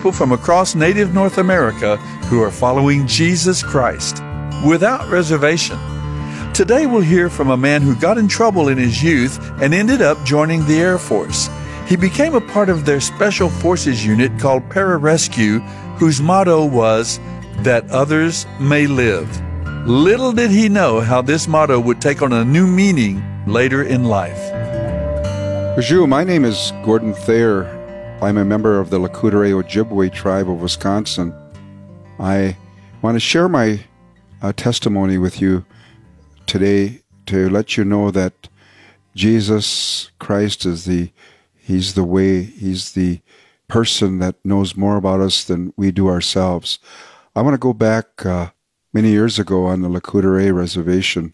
people from across native North America who are following Jesus Christ without reservation. Today we'll hear from a man who got in trouble in his youth and ended up joining the Air Force. He became a part of their Special Forces unit called Pararescue, whose motto was, "That others may live." Little did he know how this motto would take on a new meaning later in life. Bonjour, my name is Gordon Thayer. I'm a member of the Lakota Ojibwe tribe of Wisconsin. I want to share my testimony with you today to let you know that Jesus Christ is He's the way, He's the person that knows more about us than we do ourselves. I want to go back many years ago on the Lakota Reservation.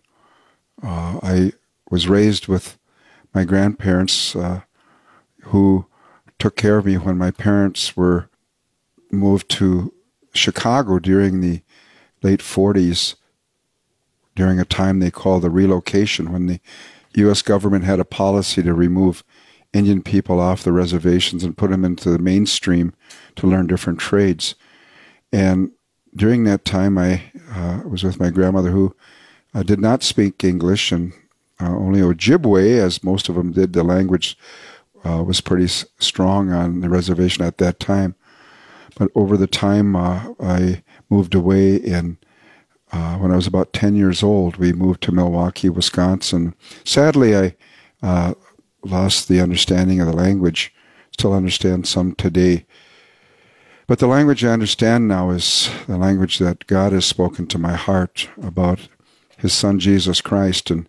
I was raised with my grandparents who took care of me when my parents were moved to Chicago during the late 40s, during a time they called the relocation, when the U.S. government had a policy to remove Indian people off the reservations and put them into the mainstream to learn different trades. And during that time, I was with my grandmother who did not speak English, and only Ojibwe, as most of them did. The language was pretty strong on the reservation at that time. But over the time, I moved away, and when I was about 10 years old, we moved to Milwaukee, Wisconsin. Sadly, I lost the understanding of the language. Still understand some today. But the language I understand now is the language that God has spoken to my heart about His Son, Jesus Christ. And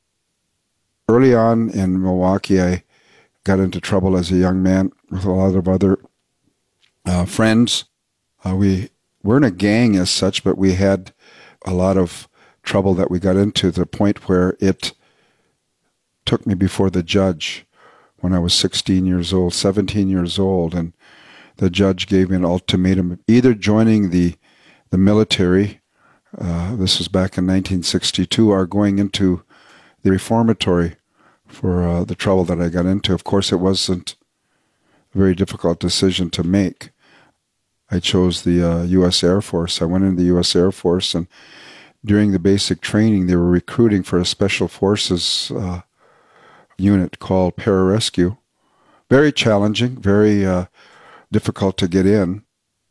early on in Milwaukee, I got into trouble as a young man with a lot of other friends. We weren't a gang as such, but we had a lot of trouble that we got into, to the point where it took me before the judge when I was 17 years old, and the judge gave me an ultimatum, either joining the military, this was back in 1962, or going into the reformatory for the trouble that I got into. Of course, it wasn't a very difficult decision to make. I chose the U.S. Air Force. I went into the U.S. Air Force, and during the basic training, they were recruiting for a Special Forces unit called Pararescue. Very challenging, very difficult to get in.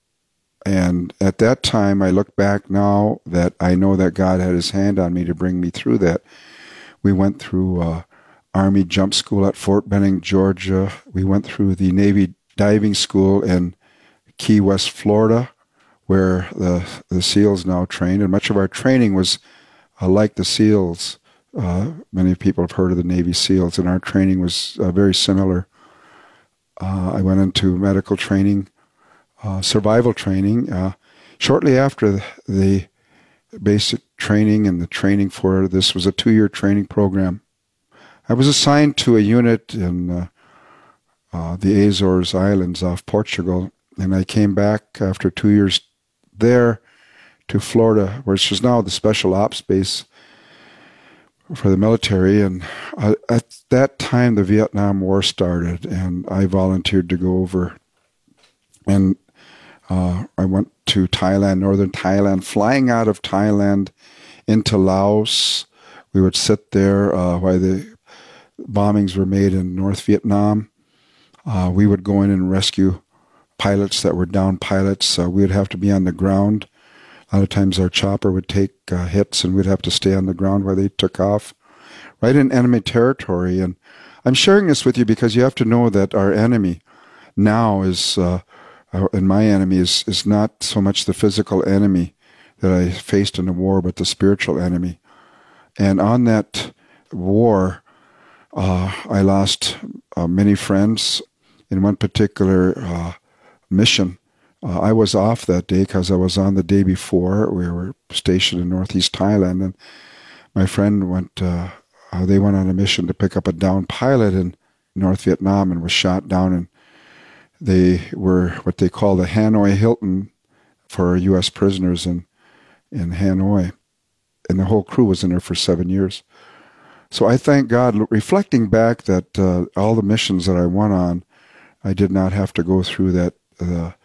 And at that time, I look back now that I know that God had His hand on me to bring me through that. We went through Army Jump School at Fort Benning, Georgia. We went through the Navy Diving School in Key West, Florida, where the SEALs now trained. And much of our training was like the SEALs. Many people have heard of the Navy SEALs, and our training was very similar. I went into medical training, survival training. Shortly after the basic training and the training for this was a 2-year training program, I was assigned to a unit in the Azores Islands off Portugal, and I came back after 2 years there to Florida, which is now the Special Ops base for the military. And at that time, the Vietnam War started, and I volunteered to go over. And I went to Thailand, northern Thailand, flying out of Thailand into Laos. We would sit there while the bombings were made in North Vietnam. We would go in and rescue pilots that were down pilots. We would have to be on the ground. A lot of times our chopper would take hits, and we'd have to stay on the ground while they took off, right in enemy territory. And I'm sharing this with you because you have to know that our enemy now is, and my enemy is not so much the physical enemy that I faced in the war, but the spiritual enemy. And on that war, I lost many friends. In one particular mission, I was off that day because I was on the day before. We were stationed in northeast Thailand, and my friend went, they went on a mission to pick up a downed pilot in North Vietnam and was shot down, and they were what they call the Hanoi Hilton for U.S. prisoners in Hanoi. And the whole crew was in there for 7 years. So I thank God, reflecting back, that all the missions that I went on, I did not have to go through that